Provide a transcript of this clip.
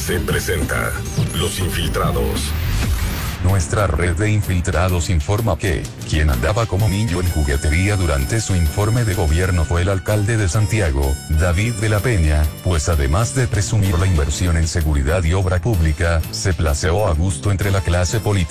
AC presenta Los Infiltrados. Nuestra red de infiltrados informa que, quien andaba como niño en juguetería durante su informe de gobierno fue el alcalde de Santiago, David de la Peña, pues además de presumir la inversión en seguridad y obra pública, se placeó a gusto entre la clase política.